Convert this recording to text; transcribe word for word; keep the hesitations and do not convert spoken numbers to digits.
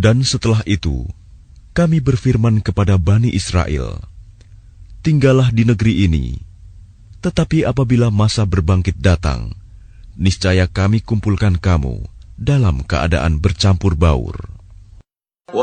Dan setelah itu, kami berfirman kepada Bani Israel, tinggallah di negeri ini, tetapi apabila masa berbangkit datang, niscaya kami kumpulkan kamu dalam keadaan bercampur baur.